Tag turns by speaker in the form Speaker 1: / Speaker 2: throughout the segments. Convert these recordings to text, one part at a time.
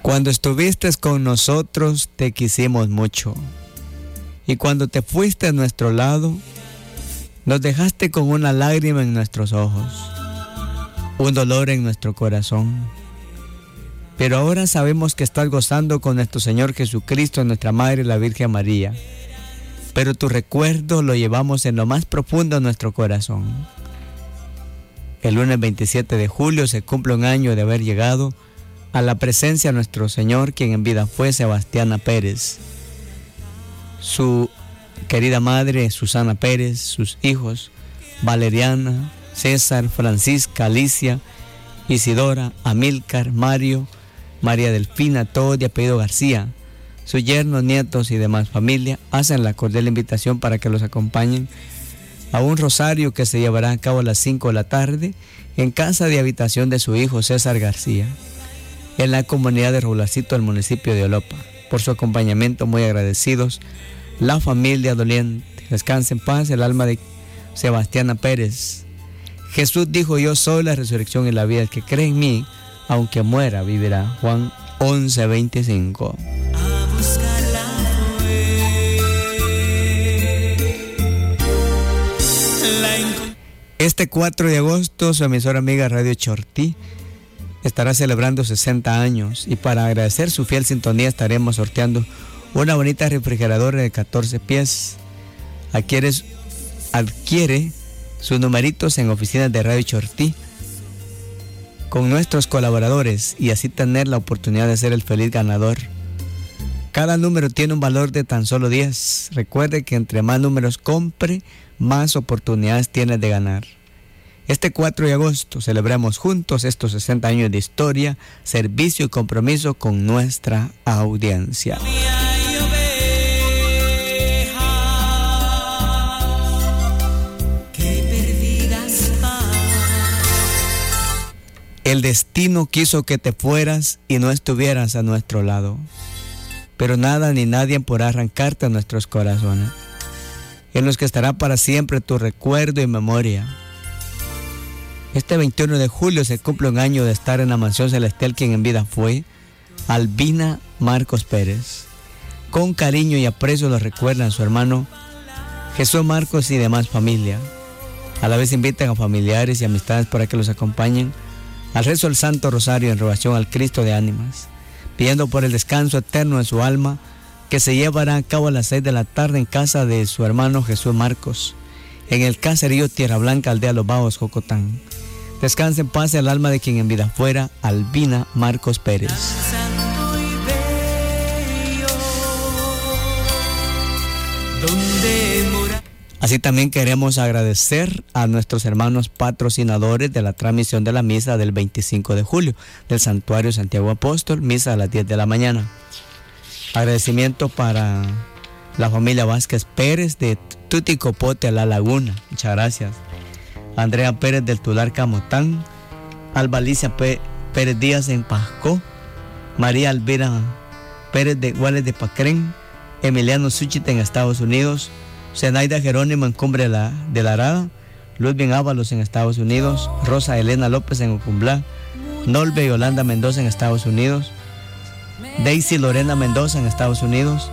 Speaker 1: Cuando estuviste con nosotros te quisimos mucho, y cuando te fuiste a nuestro lado, nos dejaste con una lágrima en nuestros ojos, un dolor en nuestro corazón. Pero ahora sabemos que estás gozando con nuestro Señor Jesucristo, nuestra Madre, la Virgen María. Pero tu recuerdo lo llevamos en lo más profundo de nuestro corazón. El lunes 27 de julio se cumple un año de haber llegado a la presencia de nuestro Señor, quien en vida fue Sebastiana Pérez. Su querida madre, Susana Pérez, sus hijos, Valeriana, César, Francisca, Alicia, Isidora, Amílcar, Mario, María Delfina, todos de apellido García. Sus yernos, nietos y demás familia hacen la cordial invitación para que los acompañen a un rosario que se llevará a cabo a las 5 de la tarde en casa de habitación de su hijo César García, en la comunidad de Roblacito del municipio de Olopa. Por su acompañamiento, muy agradecidos, la familia doliente. Descanse en paz el alma de Sebastiana Pérez. Jesús dijo: yo soy la resurrección y la vida, el que cree en mí, aunque muera, vivirá. Juan 11:25. Este 4 de agosto, su emisora amiga Radio Chortí estará celebrando 60 años, y para agradecer su fiel sintonía estaremos sorteando una bonita refrigeradora de 14 pies. Adquiere sus numeritos en oficinas de Radio Chortí con nuestros colaboradores y así tener la oportunidad de ser el feliz ganador. Cada número tiene un valor de tan solo 10. Recuerde que entre más números compre, más oportunidades tiene de ganar. Este 4 de agosto celebramos juntos estos 60 años de historia, servicio y compromiso con nuestra audiencia. El destino quiso que te fueras y no estuvieras a nuestro lado, pero nada ni nadie podrá arrancarte a nuestros corazones, en los que estará para siempre tu recuerdo y memoria. Este 21 de julio se cumple un año de estar en la mansión celestial, quien en vida fue Albina Marcos Pérez. Con cariño y aprecio lo recuerdan su hermano Jesús Marcos y demás familia. A la vez invitan a familiares y amistades para que los acompañen al rezo del Santo Rosario en oración al Cristo de Ánimas, pidiendo por el descanso eterno de su alma, que se llevará a cabo a las 6 de la tarde en casa de su hermano Jesús Marcos, en el caserío Tierra Blanca, aldea Los Bajos, Jocotán. Descanse en paz el alma de quien en vida fuera Albina Marcos Pérez. Así también queremos agradecer a nuestros hermanos patrocinadores de la transmisión de la misa del 25 de julio del Santuario Santiago Apóstol, misa a las 10 de la mañana. Agradecimiento para la familia Vázquez Pérez de Tuticopote, La Laguna. Muchas gracias. Andrea Pérez del Tular, Camotán. Alba Alicia Pérez Díaz en Pascó. María Alvira Pérez de Guales de Pacrén. Emiliano Suchita en Estados Unidos. Zenaida Jerónimo en Cumbre de la Arada. Ludwig Ábalos en Estados Unidos. Rosa Elena López en Ocumblá. Norbe Yolanda Mendoza en Estados Unidos. Daisy Lorena Mendoza en Estados Unidos.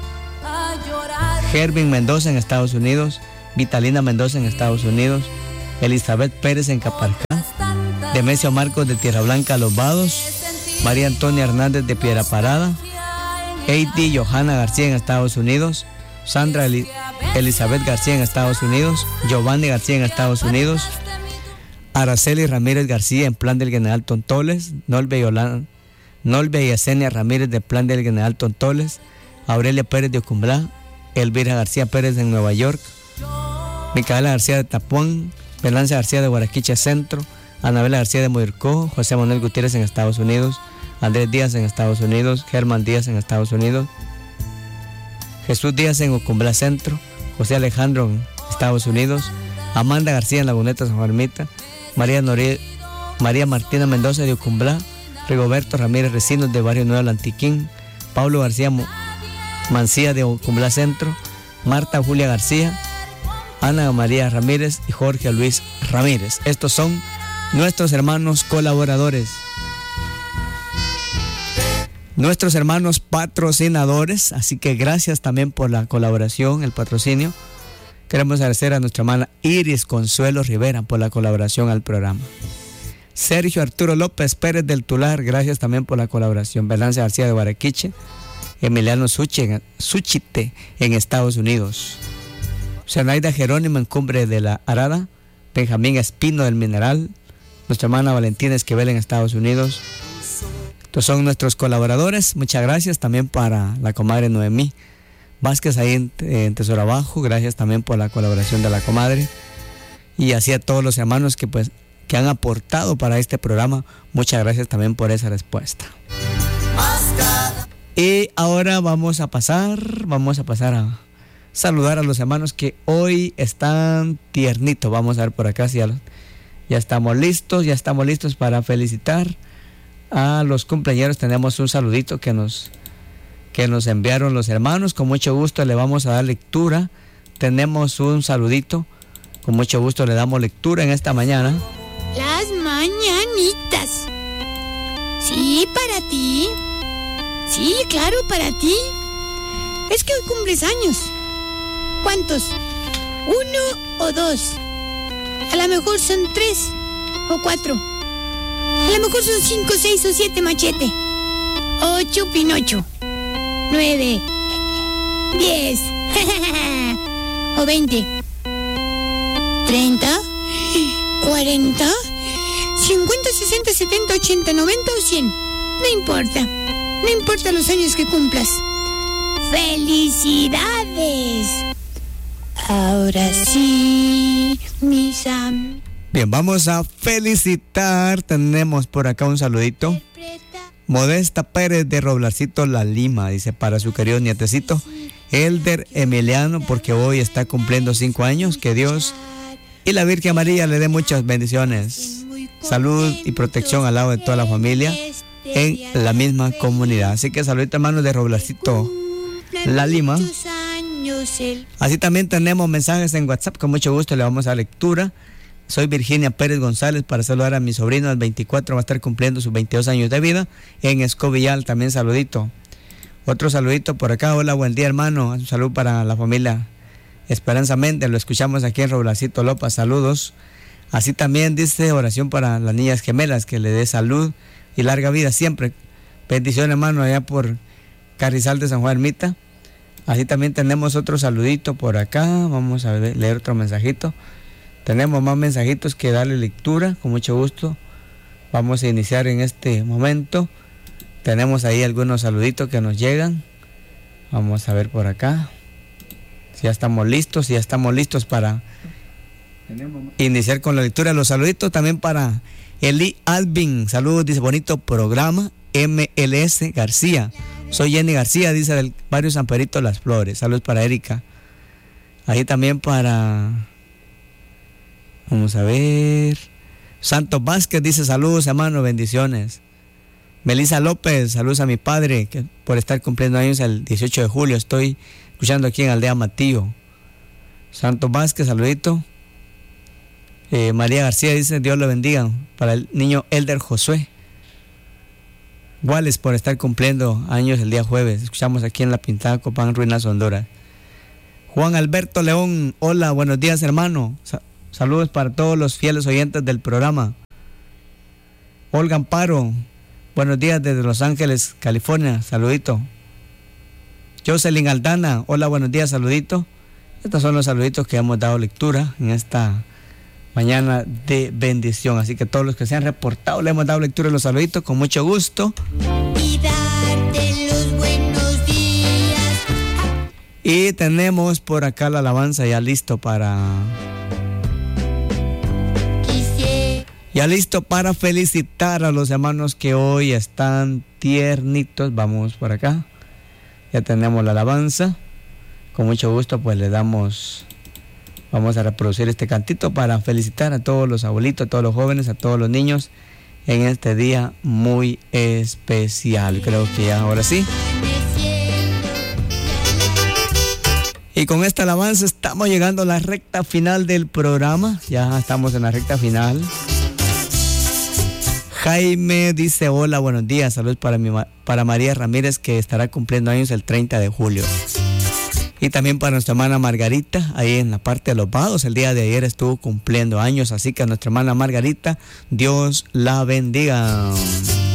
Speaker 1: Gervin Mendoza en Estados Unidos. Vitalina Mendoza en Estados Unidos. Elizabeth Pérez en Caparcá. Demesio Marcos de Tierra Blanca, Los Vados. María Antonia Hernández de Piedra Parada. Heidi Johanna García en Estados Unidos. Sandra Elizabeth García en Estados Unidos. Giovanni García en Estados Unidos. Araceli Ramírez García en Plan del General Tontoles. Nolbe y Yesenia Ramírez de Plan del General Tontoles. Aurelia Pérez de Ocumblá. Elvira García Pérez en Nueva York. Micaela García de Tapuán. Belancia García de Guaraquiche Centro. Anabela García de Moircó. José Manuel Gutiérrez en Estados Unidos. Andrés Díaz en Estados Unidos. Germán Díaz en Estados Unidos. Jesús Díaz en Ocumblá Centro. José Alejandro en Estados Unidos. Amanda García en Laguneta San Juanita. María Martina Mendoza de Ocumblá. Rigoberto Ramírez Recinos de Barrio Nuevo Antiquín. Pablo García Mancía de Ocumblá Centro. Marta Julia García. Ana María Ramírez y Jorge Luis Ramírez. Estos son nuestros hermanos colaboradores. nuestros hermanos patrocinadores, así que gracias también por la colaboración, el patrocinio. Queremos agradecer a nuestra hermana Iris Consuelo Rivera por la colaboración al programa. Sergio Arturo López Pérez del Tular, gracias también por la colaboración. Berlance García de Baraquiche, Emiliano Suchite en Estados Unidos. Zenaida Jerónimo en Cumbre de la Arada, Benjamín Espino del Mineral, nuestra hermana Valentina Esquivel en Estados Unidos. Estos son nuestros colaboradores. Muchas gracias también para la comadre Noemí Vázquez ahí en Tesoro Abajo. Gracias también por la colaboración de la comadre. Y así a todos los hermanos que han aportado para este programa. Muchas gracias también por esa respuesta. Y ahora vamos a pasar a saludar a los hermanos que hoy están tiernitos. Vamos a ver por acá si ya estamos listos para felicitar a los cumpleaños. Tenemos un saludito que nos enviaron los hermanos. Con mucho gusto le vamos a dar lectura. Tenemos un saludito. Con mucho gusto le damos lectura en esta mañana.
Speaker 2: Las mañanitas. Sí, para ti. Sí, claro, para ti. Es que hoy cumples años. ¿Cuántos? 1 o 2. A lo mejor son 3 o 4. A lo mejor son 5, 6 o 7, Machete. 8, Pinocho. 9, 10 o 20, 30, 40, 50, 60, 70, 80, 90 o 100. No importa los años que cumplas. ¡Felicidades! Ahora sí, mis amigos.
Speaker 1: Bien, vamos a felicitar. Tenemos por acá un saludito. Modesta Pérez de Roblarcito La Lima, dice, para su querido nietecito Elder Emiliano, porque hoy está cumpliendo 5 años. Que Dios y la Virgen María le dé muchas bendiciones, salud y protección al lado de toda la familia en la misma comunidad. Así que saludito, hermanos de Roblarcito La Lima. Así también tenemos mensajes en WhatsApp. Con mucho gusto le vamos a dar lectura. Soy Virginia Pérez González para saludar a mi sobrino. El 24 va a estar cumpliendo sus 22 años de vida en Escobillal. También saludito. Otro saludito por acá. Hola, buen día, hermano. Un saludo para la familia Esperanza Méndez. Lo escuchamos aquí en Roblacito Lopas. Saludos. Así también dice oración para las niñas gemelas, que le dé salud y larga vida siempre. Bendiciones, hermano, allá por Carrizal de San Juan Ermita. Así también tenemos otro saludito por acá. Vamos a leer otro mensajito. Tenemos más mensajitos que darle lectura. Con mucho gusto vamos a iniciar en este momento. Tenemos ahí algunos saluditos que nos llegan. Vamos a ver por acá si ya estamos listos para iniciar con la lectura. Los saluditos también para Eli Alvin. Saludos, dice, bonito programa. MLS García. Soy Jenny García, dice, del barrio San Pedrito Las Flores. Saludos para Erika. Ahí también para... Vamos a ver. Santos Vázquez dice, saludos, hermano, bendiciones. Melissa López, saludos a mi padre que por estar cumpliendo años el 18 de julio. Estoy escuchando aquí en Aldea Matillo. Santos Vázquez, saludito. María García dice, Dios lo bendiga. Para el niño Elder Josué Guales por estar cumpliendo años el día jueves. Escuchamos aquí en La Pintada Copán, Ruinas, Honduras. Juan Alberto León, hola, buenos días, hermano. Saludos para todos los fieles oyentes del programa. Olga Amparo, buenos días desde Los Ángeles, California, saludito. Jocelyn Aldana, hola, buenos días, saludito. Estos son los saluditos que hemos dado lectura en esta mañana de bendición. Así que todos los que se han reportado, le hemos dado lectura a los saluditos con mucho gusto.
Speaker 2: Y darte los buenos días.
Speaker 1: Y tenemos por acá la alabanza ya listo para... Ya listo para felicitar a los hermanos que hoy están tiernitos. Vamos por acá. Ya tenemos la alabanza. Con mucho gusto pues le damos... Vamos a reproducir este cantito para felicitar a todos los abuelitos, a todos los jóvenes, a todos los niños en este día muy especial. Creo que ya ahora sí. Y con esta alabanza estamos llegando a la recta final del programa. Ya estamos en la recta final. Jaime dice, hola, buenos días, saludos para María Ramírez, que estará cumpliendo años el 30 de julio. Y también para nuestra hermana Margarita, ahí en la parte de Los Vados, el día de ayer estuvo cumpliendo años, así que a nuestra hermana Margarita, Dios la bendiga.